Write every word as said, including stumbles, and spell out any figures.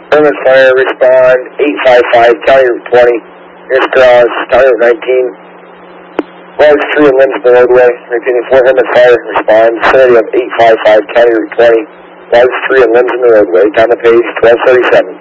Hermit Fire, respond eight five five, County Route twenty, near Cross, County Route nineteen. Large tree and limbs in the roadway. Repeating, Fort Hermit Fire, respond, vicinity of eight five five, County Route twenty. Large tree and limbs in the roadway. Down the page, twelve thirty-seven.